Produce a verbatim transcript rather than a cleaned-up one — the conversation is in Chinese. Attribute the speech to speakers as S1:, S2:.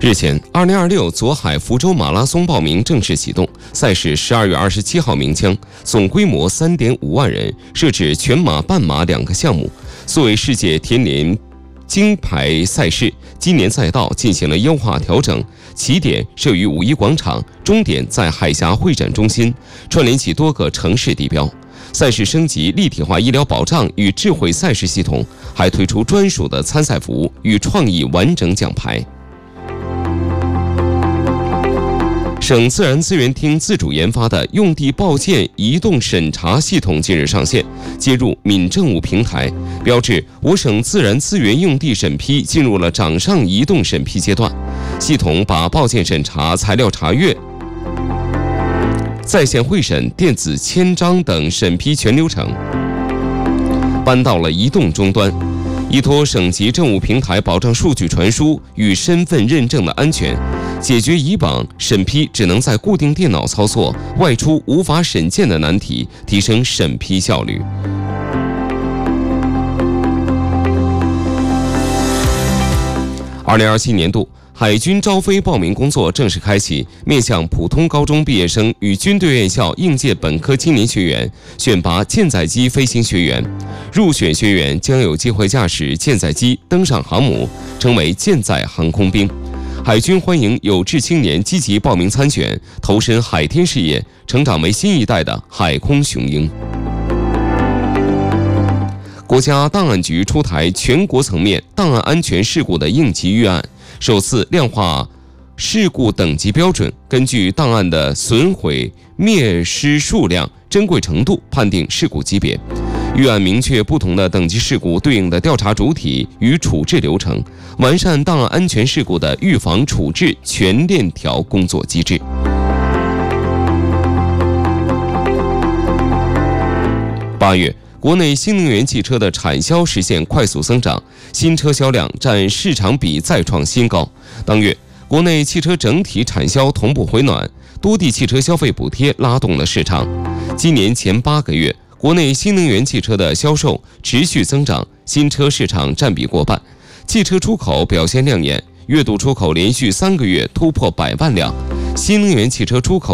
S1: 日前，二零二六左海福州马拉松报名正式启动，赛事十二月二十七号鸣枪，总规模三点五万人，设置全马、半马两个项目。作为世界田联金牌赛事，今年赛道进行了优化调整，起点设于五一广场，终点在海峡会展中心，串联起多个城市地标。赛事升级立体化医疗保障与智慧赛事系统，还推出专属的参赛服与创意完整奖牌。省自然资源厅自主研发的用地报建移动审查系统近日上线，接入闽政务平台，标志我省自然资源用地审批进入了掌上移动审批阶段。系统把报建审查、材料查阅、在线会审、电子签章等审批全流程搬到了移动终端，依托省级政务平台保障数据传输与身份认证的安全，解决以往审批只能在固定电脑操作、外出无法审件的难题，提升审批效率。二零二七年度海军招飞报名工作正式开启，面向普通高中毕业生与军队院校应届本科青年学员选拔舰载机飞行学员，入选学员将有机会驾驶舰载机登上航母，成为舰载航空兵。海军欢迎有志青年积极报名参选，投身海天事业，成长为新一代的海空雄鹰。国家档案局出台全国层面档案安全事故的应急预案，首次量化事故等级标准，根据档案的损毁、灭失数量、珍贵程度判定事故级别。预案明确不同的等级事故对应的调查主体与处置流程，完善档案安全事故的预防处置全链条工作机制。八月，国内新能源汽车的产销实现快速增长，新车销量占市场比再创新高。当月，国内汽车整体产销同步回暖，多地汽车消费补贴拉动了市场。今年前八个月，国内新能源汽车的销售持续增长，新车市场占比过半，汽车出口表现亮眼，月度出口连续三个月突破百万辆，新能源汽车出口